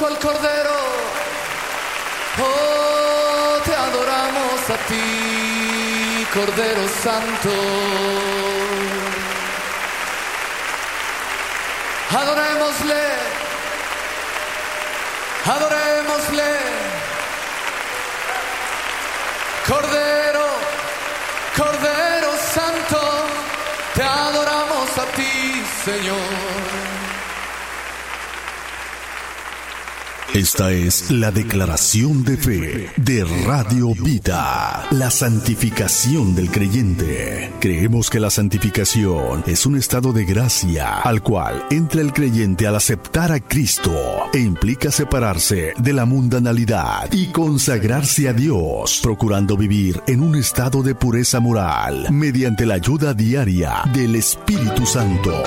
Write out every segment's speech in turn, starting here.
paso al Cordero. Oh, te adoramos a ti, Cordero Santo. Adorémosle, adorémosle. Cordero, Cordero Santo, te adoramos a ti, Señor. Esta es la declaración de fe de Radio Vida, la santificación del creyente. Creemos que la santificación es un estado de gracia al cual entra el creyente al aceptar a Cristo e implica separarse de la mundanalidad y consagrarse a Dios, procurando vivir en un estado de pureza moral mediante la ayuda diaria del Espíritu Santo.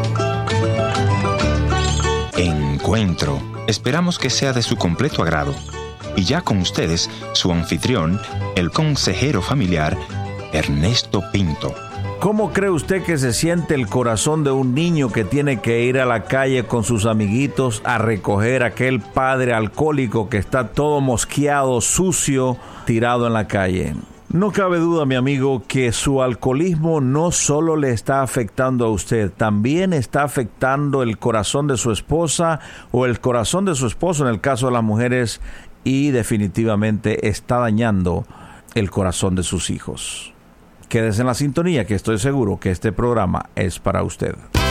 Encuentro. Esperamos que sea de su completo agrado. Y ya con ustedes, su anfitrión, el consejero familiar, Ernesto Pinto. ¿Cómo cree usted que se siente el corazón de un niño que tiene que ir a la calle con sus amiguitos a recoger a aquel padre alcohólico que está todo mosqueado, sucio, tirado en la calle? No cabe duda, mi amigo, que su alcoholismo no solo le está afectando a usted, también está afectando el corazón de su esposa o el corazón de su esposo en el caso de las mujeres, y definitivamente está dañando el corazón de sus hijos. Quédese en la sintonía, que estoy seguro que este programa es para usted.